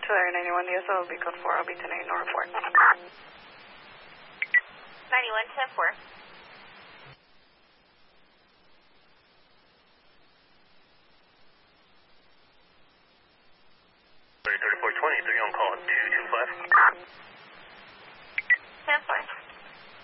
to Area 91 DSO will be code 4. I'll be 10-8 no report. 91-10-4. $3420, 3 on call at 225.